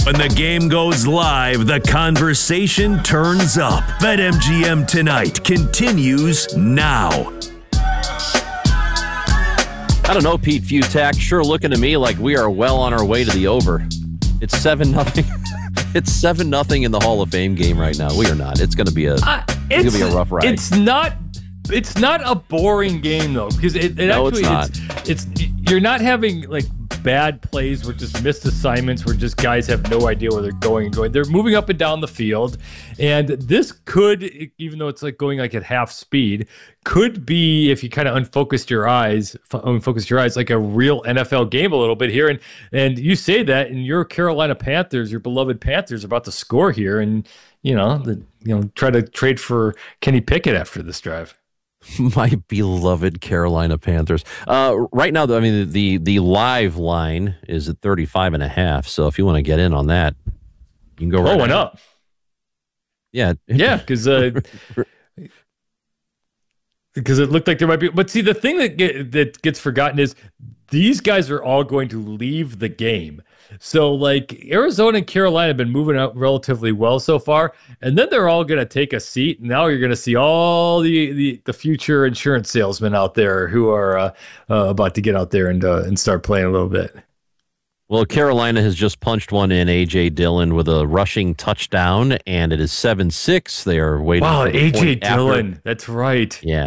When the game goes live, the conversation turns up. BetMGM Tonight continues now. I don't know, Pete Futak. Sure looking to me like we are well on our way to the over. It's 7-0. It's 7-0 in the Hall of Fame game right now. We are not. It's going to be a rough ride. It's not a boring game though, because you're not having like bad plays where just missed assignments where just guys have no idea where they're going. They're moving up and down the field, and this could, even though it's like going like at half speed, could be, if you kind of unfocus your eyes like a real NFL game a little bit here. And you say that, and your Carolina Panthers, your beloved Panthers, are about to score here, and try to trade for Kenny Pickett after this drive. My beloved Carolina Panthers. Right now, I mean, the live line is at 35.5. So if you want to get in on that, you can go right up. Yeah, because it looked like there might be. But see, the thing that gets forgotten is these guys are all going to leave the game. So, like, Arizona and Carolina have been moving out relatively well so far, and then they're all going to take a seat. Now you're going to see all the future insurance salesmen out there who are about to get out there and start playing a little bit. Well, Carolina has just punched one in, A.J. Dillon, with a rushing touchdown, and it is 7-6. They are waiting for the A.J. Dillon. That's right. Yeah.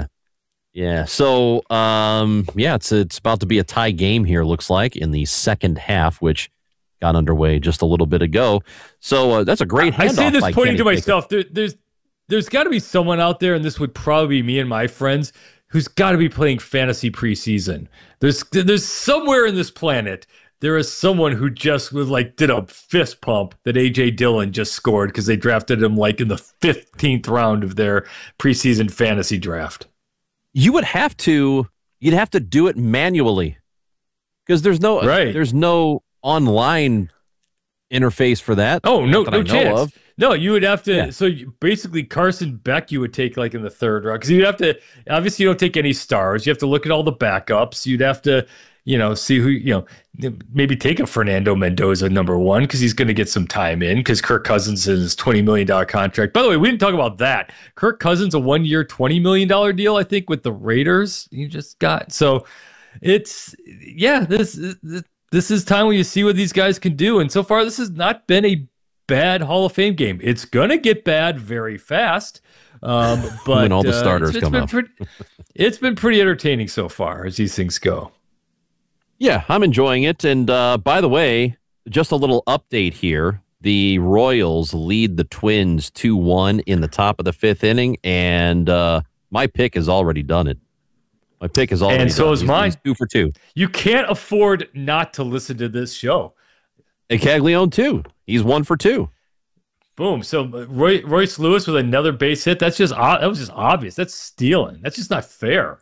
So, it's about to be a tie game here, looks like, in the second half, which got underway just a little bit ago. So that's a great handoff. I say this by pointing Kenny to myself. There's got to be someone out there, and this would probably be me and my friends, who's got to be playing fantasy preseason. There's somewhere in this planet, there is someone who just did a fist pump that A.J. Dillon just scored because they drafted him like in the 15th round of their preseason fantasy draft. You'd have to do it manually because there's no online interface for that. Oh, no chance. Of. No, you would have to. Yeah. So basically, Carson Beck, you would take like in the third round because you'd have to. Obviously, you don't take any stars. You have to look at all the backups. You'd have to, see who, maybe take a Fernando Mendoza number one because he's going to get some time in because Kirk Cousins is his $20 million contract. By the way, we didn't talk about that. Kirk Cousins, a 1-year, $20 million deal, I think, with the Raiders. You just got so. It's This is time when you see what these guys can do. And so far, this has not been a bad Hall of Fame game. It's going to get bad very fast. But when all the starters come up. It's been pretty entertaining so far as these things go. Yeah, I'm enjoying it. And by the way, just a little update here. The Royals lead the Twins 2-1 in the top of the fifth inning. And my pick has already done it. My pick is already and so done. is mine. He's 2 for 2. You can't afford not to listen to this show. And Caglione too. He's 1 for 2. Boom. So Royce Lewis with another base hit. That was just obvious. That's stealing. That's just not fair.